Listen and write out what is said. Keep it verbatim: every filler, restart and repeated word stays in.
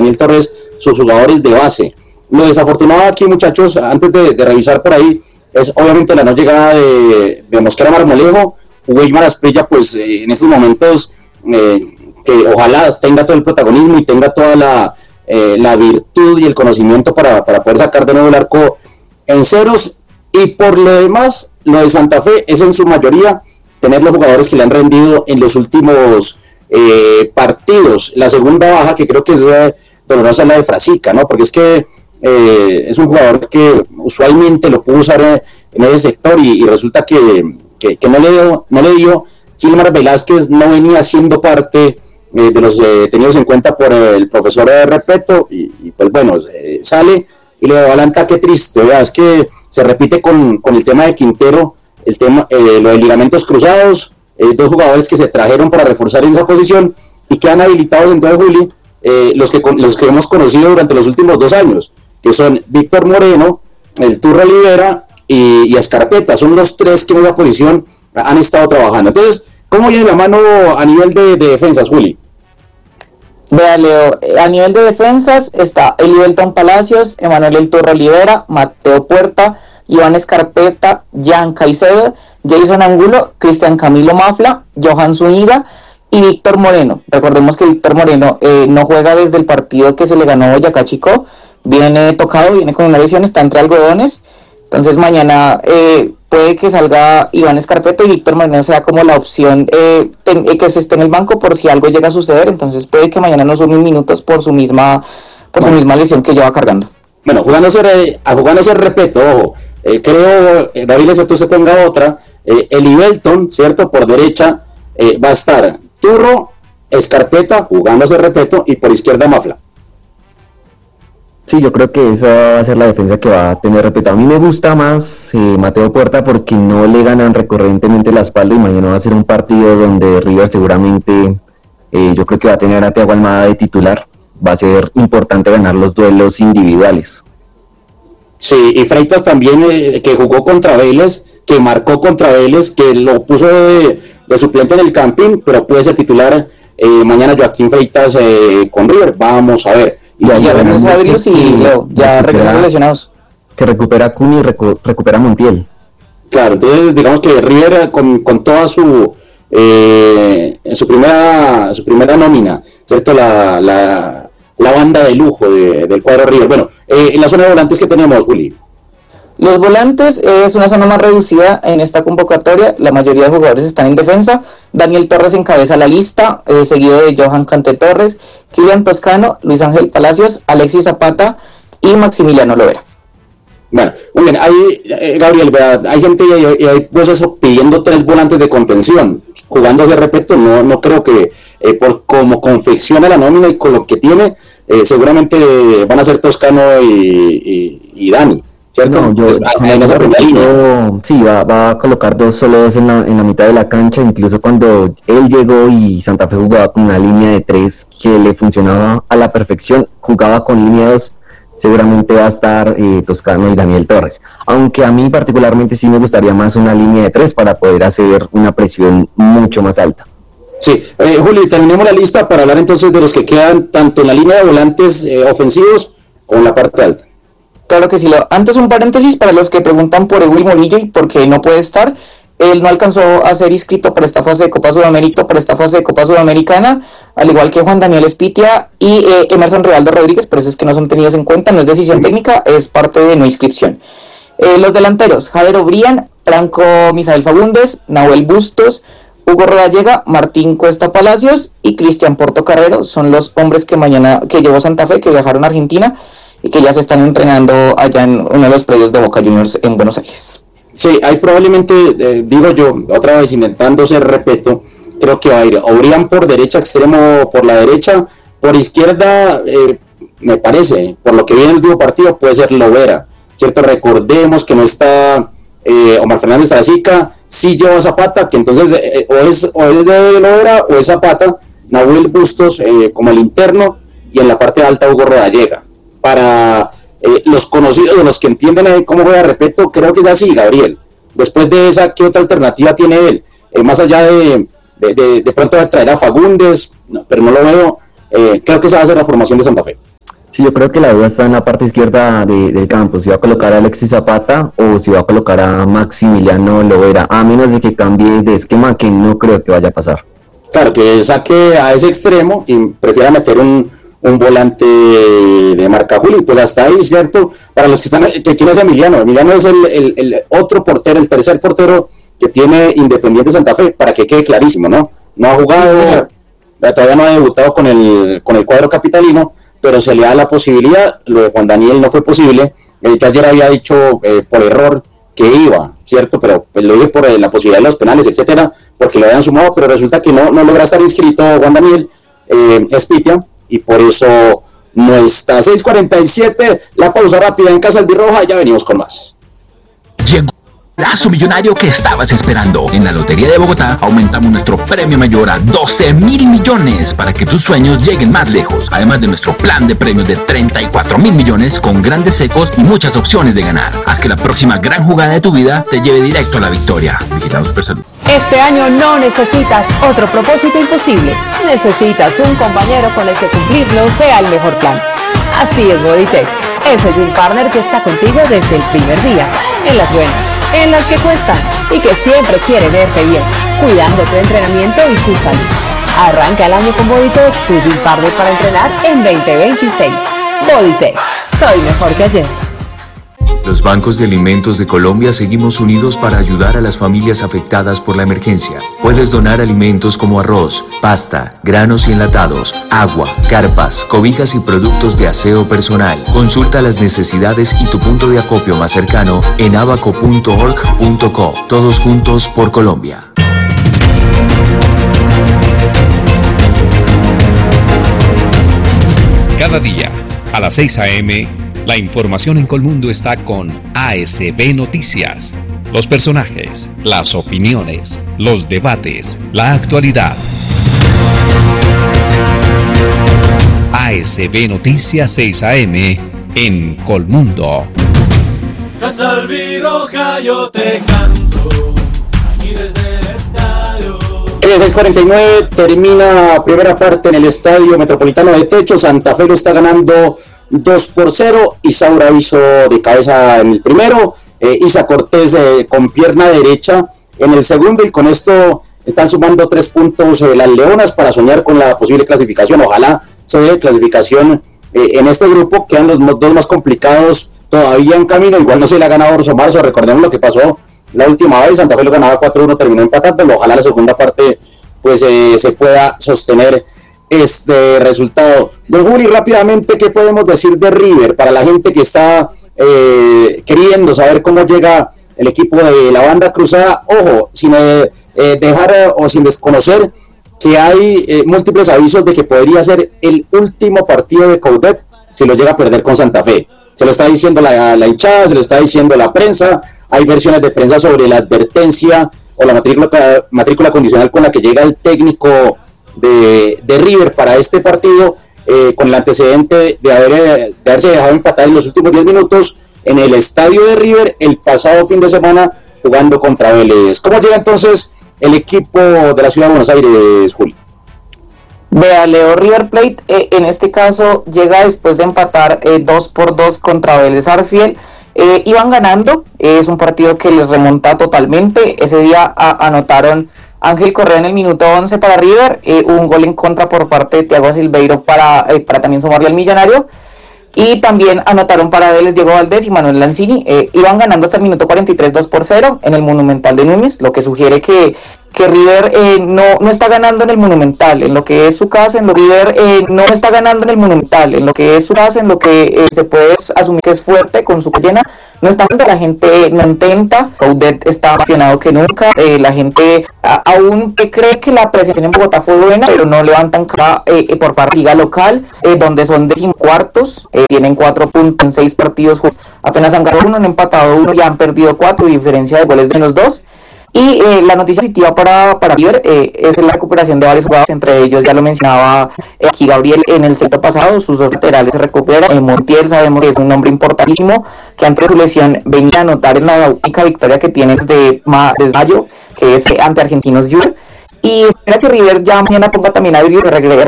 Daniel Torres, sus jugadores de base. Lo desafortunado aquí, muchachos, antes de, de revisar por ahí, es obviamente la no llegada de, de Mosquera Marmolejo. Weimar Asprilla, pues eh, en estos momentos, eh, que ojalá tenga todo el protagonismo y tenga toda la, eh, la virtud y el conocimiento para, para poder sacar de nuevo el arco en ceros. Y por lo demás, lo de Santa Fe es en su mayoría tener los jugadores que le han rendido en los últimos eh, partidos. La segunda baja, que creo que es eh, dolorosa, la de Frasica, ¿no? Porque es que eh, es un jugador que usualmente lo pudo usar eh, en ese sector y, y resulta que, que, que no le dio, no le dio. Gilmar Velázquez no venía siendo parte eh, de los eh, tenidos en cuenta por el profesor de Repeto y, y pues bueno, eh, sale y le da el ataque triste, ¿verdad? Es que se repite con, con el tema de Quintero, el tema, eh, lo de ligamentos cruzados, eh, dos jugadores que se trajeron para reforzar en esa posición y quedan habilitados en todo Juli, eh, los, que, los que hemos conocido durante los últimos dos años, que son Víctor Moreno, el Turro Olivera y, y Escarpeta, son los tres que en esa posición han estado trabajando. Entonces, ¿cómo viene la mano a nivel de, de defensas, Juli? Vea, Leo, a nivel de defensas está Elivelton Palacios, Emanuel El Turro Olivera, Mateo Puerta, Iván Escarpeta, Jan Caicedo, Jason Angulo, Cristian Camilo Mafla, Johan Zúñiga y Víctor Moreno. Recordemos que Víctor Moreno eh, no juega desde el partido que se le ganó a Boyacá Chico, viene tocado, viene con una lesión, está entre algodones. Entonces mañana eh, puede que salga Iván Escarpeta y Víctor Moreno sea como la opción eh, ten, eh, que se esté en el banco por si algo llega a suceder. Entonces puede que mañana no sumen minutos por su misma por bueno. su misma lesión que lleva cargando. Bueno, jugándose, a jugándose Repeto, ojo, eh, creo, eh, David, si tú se tenga otra, eh, Elivelton, ¿cierto? Por derecha eh, va a estar Turro, Escarpeta, jugándose Repeto, y por izquierda Mafla. Sí, yo creo que esa va a ser la defensa que va a tener Repeto. A mí me gusta más eh, Mateo Puerta porque no le ganan recurrentemente la espalda y mañana va a ser un partido donde River seguramente, eh, yo creo que va a tener a Thiago Almada de titular. Va a ser importante ganar los duelos individuales. Sí, y Freitas también, eh, que jugó contra Vélez, que marcó contra Vélez, que lo puso de, de suplente en el camping, pero puede ser titular eh, mañana Joaquín Freitas eh, con River. Vamos a ver. Y ya, ya vemos a Adrius y Leo, ya regresaron lesionados. Que recupera Cuni y recu- recupera Montiel. Claro, entonces digamos que River con, con toda su eh, su primera su primera nómina, ¿cierto? La, la, la banda de lujo de, del cuadro River. Bueno, eh, en la zona de volantes que tenemos, Juli. Los volantes eh, es una zona más reducida en esta convocatoria, la mayoría de jugadores están en defensa. Daniel Torres encabeza la lista, eh, seguido de Johan Cante Torres, Kylian Toscano, Luis Ángel Palacios, Alexis Zapata y Maximiliano Lovera. Bueno, muy bien, hay, eh, Gabriel, hay gente y hay, hay voces pidiendo tres volantes de contención, jugándose Repeto. No, no creo que eh, por cómo confecciona la nómina y con lo que tiene, eh, seguramente eh, van a ser Toscano y, y, y Dani. ¿Cierto? No, yo, pues, yo sí, va, va a colocar dos solo dos en la, en la mitad de la cancha. Incluso cuando él llegó y Santa Fe jugaba con una línea de tres que le funcionaba a la perfección, jugaba con línea dos, seguramente va a estar eh, Toscano y Daniel Torres. Aunque a mí particularmente sí me gustaría más una línea de tres para poder hacer una presión mucho más alta. Sí, eh, Juli, terminemos la lista para hablar entonces de los que quedan tanto en la línea de volantes eh, ofensivos como en la parte alta. Claro que sí, Leo. Antes un paréntesis para los que preguntan por Ewil Morillo y por qué no puede estar. Él no alcanzó a ser inscrito para esta fase de Copa Sudamérica, para esta fase de Copa Sudamericana, al igual que Juan Daniel Espitia y eh, Emerson Rivaldo Rodríguez, por eso es que no son tenidos en cuenta, no es decisión técnica, es parte de no inscripción. Eh, los delanteros, Jader Obrián, Franco Misael Fagundes, Nahuel Bustos, Hugo Rodallega, Martín Cuesta Palacios y Cristian Portocarrero son los hombres que mañana, que llevó Santa Fe, que viajaron a Argentina y que ya se están entrenando allá en uno de los predios de Boca Juniors en Buenos Aires. Sí, hay probablemente, eh, digo yo, otra vez intentándose Repeto, creo que va a ir Obrián por derecha, extremo por la derecha, por izquierda, eh, me parece, por lo que viene el último partido, puede ser Lovera, ¿cierto? Recordemos que no está eh, Omar Fernández Frasica, sí lleva Zapata, que entonces eh, o, es, o es de Lovera o es Zapata, Nahuel Bustos eh, como el interno, y en la parte alta Hugo Rodallega. Para eh, los conocidos, los que entienden eh, cómo juega Repeto, creo que es así, Gabriel. Después de esa, ¿qué otra alternativa tiene él? Eh, más allá de de, de de pronto va a traer a Fagundes, no, pero no lo veo. Eh, creo que esa va a ser la formación de Santa Fe. Sí, yo creo que la duda está en la parte izquierda de, del campo, si va a colocar a Alexis Zapata o si va a colocar a Maximiliano Lovera, a menos de que cambie de esquema, que no creo que vaya a pasar. Claro, que saque a ese extremo y prefiera meter un, un volante de marca Juli, pues hasta ahí, ¿cierto? Para los que están, que quién es Emiliano, Emiliano es el, el, el otro portero, el tercer portero que tiene Independiente Santa Fe, para que quede clarísimo, ¿no? No ha jugado, sí, todavía no ha debutado con el, con el cuadro capitalino, pero se le da la posibilidad. Lo de Juan Daniel no fue posible. Eh, yo ayer había dicho eh, por error que iba, ¿cierto? Pero pues, lo dije por eh, la posibilidad de los penales, etcétera, porque lo habían sumado, pero resulta que no, no logra estar inscrito Juan Daniel eh, Espitia, y por eso no está. seis cuarenta y siete, la pausa rápida en Casa Albirroja, ya venimos con más. Llegó el lazo millonario que estabas esperando. En la Lotería de Bogotá aumentamos nuestro premio mayor a doce mil millones para que tus sueños lleguen más lejos. Además de nuestro plan de premios de treinta y cuatro mil millones con grandes secos y muchas opciones de ganar. Haz que la próxima gran jugada de tu vida te lleve directo a la victoria. Vigilados por Salud. Este año no necesitas otro propósito imposible. Necesitas un compañero con el que cumplirlo sea el mejor plan. Así es Bodytech, ese Gym Partner que está contigo desde el primer día, en las buenas, en las que cuestan y que siempre quiere verte bien, cuidando tu entrenamiento y tu salud. Arranca el año con Bodytech, tu Gym Partner para entrenar en veinte veintiséis. Bodytech, soy mejor que ayer. Los bancos de alimentos de Colombia seguimos unidos para ayudar a las familias afectadas por la emergencia. Puedes donar alimentos como arroz, pasta, granos y enlatados, agua, carpas, cobijas y productos de aseo personal. Consulta las necesidades y tu punto de acopio más cercano en abaco punto org punto co. Todos juntos por Colombia. Cada día, a las seis a eme, la información en Colmundo está con A S B Noticias. Los personajes, las opiniones, los debates, la actualidad. A S B Noticias seis a eme en Colmundo. Casa Albirroja, yo te canto, aquí desde el estadio. seis cuarenta y nueve, termina primera parte en el Estadio Metropolitano de Techo. Santa Fe lo está ganando dos por cero, Isaura hizo de cabeza en el primero, eh, Isa Cortés eh, con pierna derecha en el segundo, y con esto están sumando tres puntos eh, las Leonas para soñar con la posible clasificación. Ojalá se dé clasificación eh, en este grupo. Quedan los dos más complicados todavía en camino. Igual no se le ha ganado Orso Marzo, recordemos lo que pasó la última vez, Santa Fe lo ganaba cuatro uno, terminó empatando. Ojalá la segunda parte pues eh, se pueda sostener este resultado. Don Juli, rápidamente, ¿qué podemos decir de River para la gente que está eh, queriendo saber cómo llega el equipo de la banda cruzada? Ojo, sin eh, eh, dejar eh, o sin desconocer que hay eh, múltiples avisos de que podría ser el último partido de Coudet si lo llega a perder con Santa Fe. Se lo está diciendo la, la hinchada, se lo está diciendo la prensa. Hay versiones de prensa sobre la advertencia o la matrícula, matrícula condicional con la que llega el técnico De, de River para este partido, eh, con el antecedente de, haber, de haberse dejado empatar en los últimos diez minutos en el estadio de River el pasado fin de semana jugando contra Vélez. ¿Cómo llega entonces el equipo de la ciudad de Buenos Aires, Juli? Vea, Leo, River Plate eh, en este caso llega después de empatar eh, dos por dos contra Vélez Sarsfield. Eh, iban ganando, eh, es un partido que les remonta totalmente. Ese día a, anotaron Ángel Correa en el minuto once para River, eh, un gol en contra por parte de Thiago Silveiro para, eh, para también sumarle al Millonario, y también anotaron para Vélez Diego Valdés y Manuel Lanzini. Eh, iban ganando hasta el minuto cuarenta y tres, dos por cero en el Monumental de Núñez, lo que sugiere que, que River eh, no, no está ganando en el Monumental, en lo que es su casa, en lo que River eh, no está ganando en el Monumental, en lo que es su casa, en lo que eh, se puede asumir que es fuerte con su llena. No está viendo, la gente no intenta. Coudet está más aficionado que nunca. Eh, la gente a, aún cree que la presentación en Bogotá fue buena, pero no levantan cara eh, por parte de la liga local, eh, donde son decimocuartos, eh, tienen cuatro puntos en seis partidos. Apenas han ganado uno, han empatado uno y han perdido cuatro, y diferencia de goles de los dos. Y eh, la noticia positiva para, para River eh, es la recuperación de varios jugadores, entre ellos ya lo mencionaba eh, aquí Gabriel en el set pasado, sus dos laterales se recuperan. eh, Montiel sabemos que es un hombre importantísimo, que antes de su lesión venía a anotar en la única victoria que tiene desde, ma, desde mayo, que es eh, ante Argentinos Juniors. Y espera que River ya mañana ponga también a Adrián,